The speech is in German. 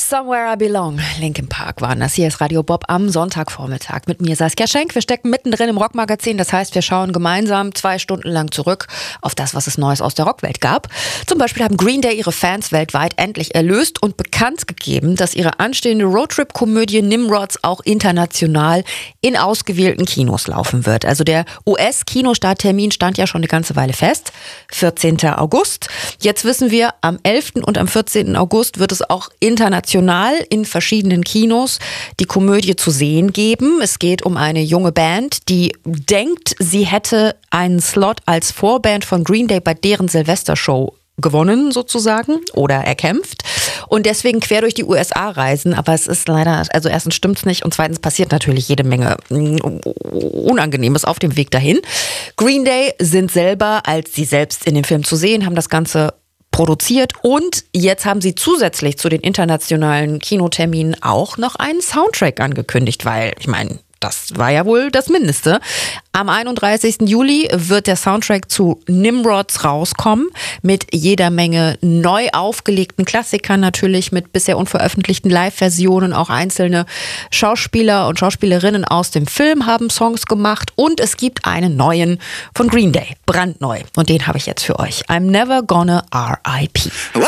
Somewhere I Belong, Linkin Park waren das. Hier ist Radio Bob am Sonntagvormittag mit mir, Saskia Schenk. Wir stecken mittendrin im Rockmagazin, das heißt, wir schauen gemeinsam 2 Stunden lang zurück auf das, was es Neues aus der Rockwelt gab. Zum Beispiel haben Green Day ihre Fans weltweit endlich erlöst und bekannt gegeben, dass ihre anstehende Roadtrip-Komödie Nimrods auch international in ausgewählten Kinos laufen wird. Also der US-Kinostarttermin stand ja schon eine ganze Weile fest, 14. August. Jetzt wissen wir, am 11. und am 14. August wird es auch international in verschiedenen Kinos die Komödie zu sehen geben. Es geht um eine junge Band, die denkt, sie hätte einen Slot als Vorband von Green Day bei deren Silvestershow gewonnen sozusagen oder erkämpft und deswegen quer durch die USA reisen, aber es ist leider, also erstens stimmt's nicht und zweitens passiert natürlich jede Menge Unangenehmes auf dem Weg dahin. Green Day sind selber, als sie selbst in dem Film zu sehen, haben das Ganze produziert und jetzt haben sie zusätzlich zu den internationalen Kinoterminen auch noch einen Soundtrack angekündigt, weil, ich meine, das war ja wohl das Mindeste. Am 31. Juli wird der Soundtrack zu Nimrods rauskommen mit jeder Menge neu aufgelegten Klassikern natürlich, mit bisher unveröffentlichten Live-Versionen. Auch einzelne Schauspieler und Schauspielerinnen aus dem Film haben Songs gemacht und es gibt einen neuen von Green Day, brandneu. Und den habe ich jetzt für euch. I'm Never Gonna R.I.P.